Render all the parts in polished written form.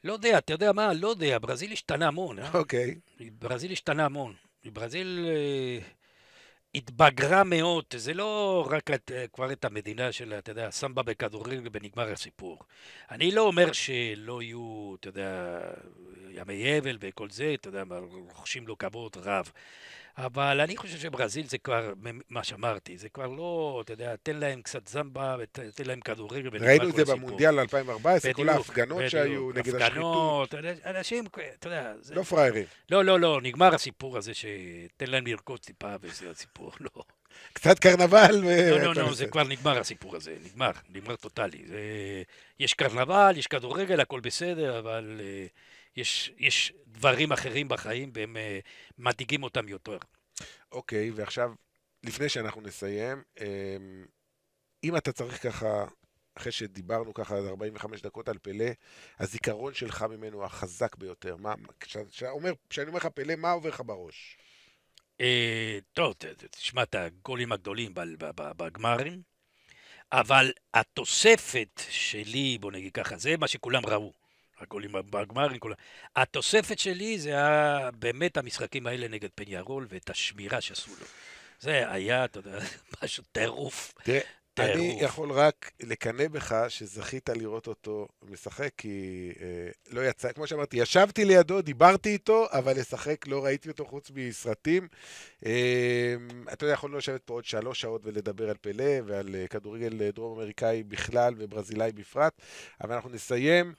לא יודע, אתה יודע מה? לא יודע, ברזיל השתנה המון, אה? אוקיי. ברזיל השתנה המון. ברזיל התבגרה מאוד, זה לא רק כבר את המדינה של, אתה יודע, סמבה בכדורגל ונגמר הסיפור. אני לא אומר שלא יהיו, אתה יודע, ימי אבל וכל זה, אתה יודע, רוכשים לו כבוד רב. אבל אני חושב שברזיל זה כבר, מה שאמרתי, זה כבר לא, אתה יודע, תן להם קצת זמבה ותן להם כדורגל ונגמר ראינו את כל זה הסיפור. במונדיאל 2014, כל בדיוק, ההפגנות שהיו בדיוק. נגד השחיתות. הפגנות, אנשים, אתה יודע, זה... לא פראיירים. לא, לא, לא, נגמר הסיפור הזה שתן להם לרקוד טיפה וזה הסיפור, לא. קצת קרנבל לא, לא, והכל לא, זה בסדר. כבר נגמר הסיפור הזה, נגמר, נגמר טוטאלי. זה... יש קרנבל, יש כדורגל, הכל בסדר, אבל יש דברים אחרים בחיים והם מדאיגים אותם יותר. אוקיי, ועכשיו, לפני שאנחנו נסיים, אם אתה צריך ככה, אחרי שדיברנו ככה 45 דקות על פלא, הזיכרון שלך ממנו החזק ביותר. כשאני אומר לך פלא, מה עובר לך בראש? טוב, תשמע את הגולים הגדולים בגמרים, אבל התוספת שלי, בוא נגיד ככה, זה מה שכולם ראו. הגולים בגמרים, כולם. התוספת שלי זה היה באמת המשחקים האלה נגד פניארול ואת השמירה שעשו לו. זה היה, אתה יודע, משהו טירוף, תראה, אני טירוף. יכול רק לקנא בך שזכית לראות אותו משחק, כי לא יצא, כמו שאמרתי, ישבתי לידו, דיברתי איתו, אבל לשחק לא ראיתי אותו חוץ מסרטים. אתה יודע, יכולנו לשבת פה עוד 3 שעות ולדבר על פלא ועל כדורגל דרום אמריקאי בכלל וברזילאי בפרט, אבל אנחנו נסיים,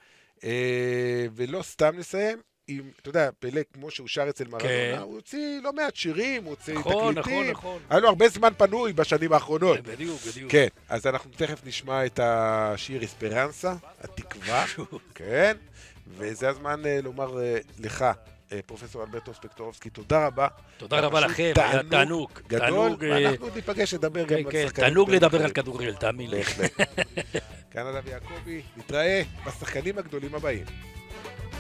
ולא סתם נסיים. אתה יודע, פלא, כמו שהוא שר אצל מרדונה, כן, הוא הוציא לא מעט שירים, הוא הוציא נכון, נכון, תקליטים, נכון. היה לו הרבה זמן פנוי בשנים האחרונות. בדיוק, בדיוק. כן, אז אנחנו תכף נשמע את השיר אספרנסה, התקווה, כן, וזה הזמן לומר לך, פרופסור אלברטו ספקטורובסקי, תודה רבה. תודה היה רבה פשוט לכם, היה תענוג תענוג. גדול, תענוג, ואנחנו עוד ניפגש לדבר כן, גם על כן, שחקנים תענוג גדולים לדבר על אחרים. כדורגל, תאמין לי. בהחלט. כאן אדם יעקבי, נתראה בשחקנים הגדולים הבאים.